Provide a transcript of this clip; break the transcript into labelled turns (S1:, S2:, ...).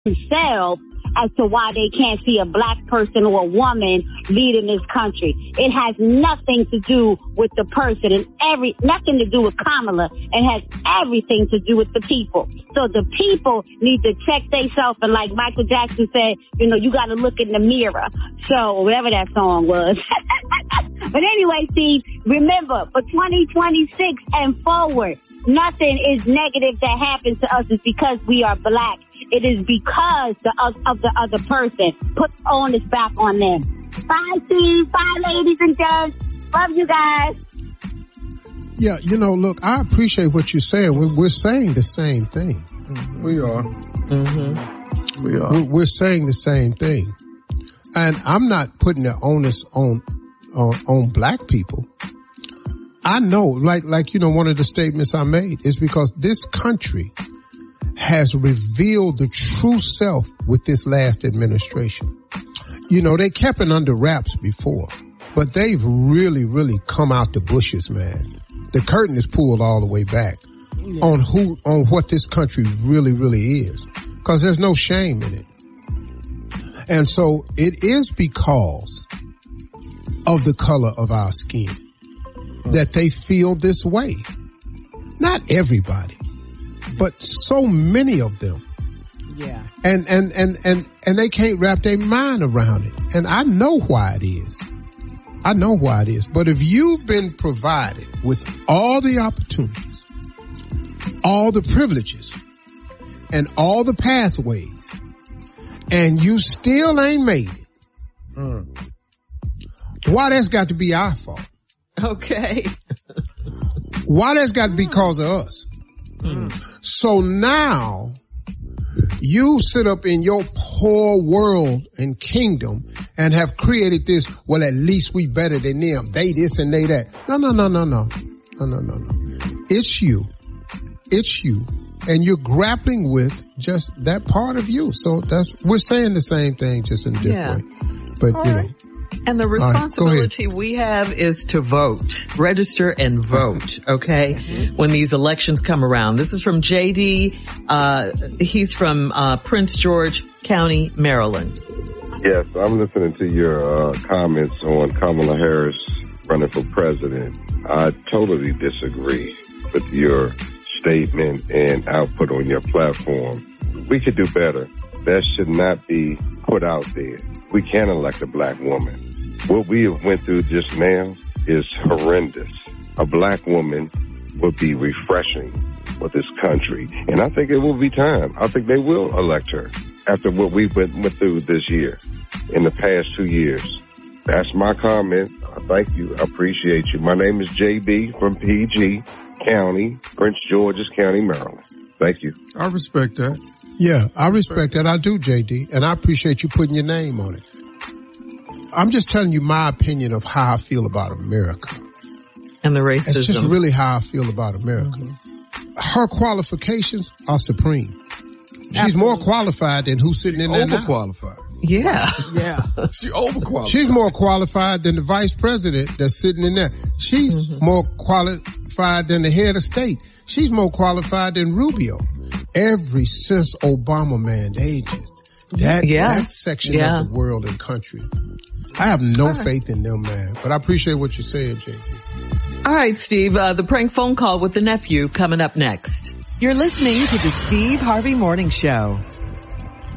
S1: themselves as to why they can't see a black person or a woman leading this country. It has nothing to do with the person and nothing to do with Kamala. It has everything to do with the people. So the people need to check themselves, and like Michael Jackson said, you gotta look in the mirror. So whatever that song was. But anyway, Steve, remember, for 2026 and forward, nothing is negative that happens to us is because we are black. It is because of the other person. Put onus back on them. Bye, Steve. Bye, ladies and gents. Love you guys.
S2: Yeah, look, I appreciate what you're saying. We're saying the same thing.
S3: Mm-hmm. We are. Mm-hmm. We are.
S2: We're saying the same thing. And I'm not putting the onus on black people. I know, like, one of the statements I made is because this country has revealed the true self with this last administration. They kept it under wraps before, but they've really, really come out the bushes, man. The curtain is pulled all the way back on what this country really, really is. Cause there's no shame in it. And so it is because of the color of our skin that they feel this way. Not everybody, but so many of them.
S4: Yeah.
S2: And they can't wrap their mind around it. And I know why it is. But if you've been provided with all the opportunities, all the privileges, and all the pathways, and you still ain't made it, why that's got to be our fault?
S4: Okay.
S2: Why that's got to be because of us? So now you sit up in your poor world and kingdom and have created this, well, at least we better than them. They this and they that. No. It's you. And you're grappling with just that part of you. So we're saying the same thing, just in a different way. But,
S4: And the responsibility we have is to vote, register and vote, okay? Mm-hmm. When these elections come around. This is from JD. He's from Prince George County, Maryland.
S5: Yes, I'm listening to your comments on Kamala Harris running for president. I totally disagree with your statement and output on your platform. We could do better. That should not be put out there. We can elect a black woman. What we have went through just now is horrendous. A black woman would be refreshing for this country. And I think it will be time. I think they will elect her after what we went through this year, in the past 2 years. That's my comment. Thank you. I appreciate you. My name is JB from PG County, Prince George's County, Maryland. Thank you.
S3: I respect that.
S2: Yeah, I respect that. I do, JD. And I appreciate you putting your name on it. I'm just telling you my opinion of how I feel about America.
S4: And the racism.
S2: It's just really how I feel about America. Mm-hmm. Her qualifications are supreme. She's more qualified than who's sitting in there now.
S3: Overqualified.
S4: Yeah.
S3: Yeah. She's overqualified.
S2: She's more qualified than the vice president that's sitting in there. She's more qualified than the head of state. She's more qualified than Rubio. Ever since Obama, man, they just, that section of the world and country. I have no faith in them, man. But I appreciate what you're saying, JP.
S4: All right, Steve, the prank phone call with the nephew coming up next.
S6: You're listening to the Steve Harvey Morning Show.